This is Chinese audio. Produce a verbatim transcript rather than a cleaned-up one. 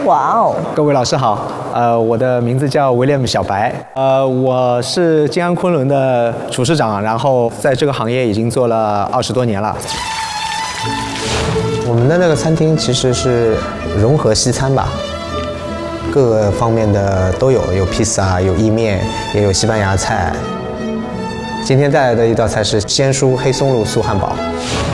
哇哦！ 各位老师好，呃，我的名字叫威廉姆小白，呃，我是金安昆仑的厨师长，然后在这个行业已经做了二十多年了。 我们的那个餐厅其实是融合西餐吧，各个方面的都有，有披萨，有意面，也有西班牙菜。今天带来的一道菜是鲜蔬黑松露素汉堡。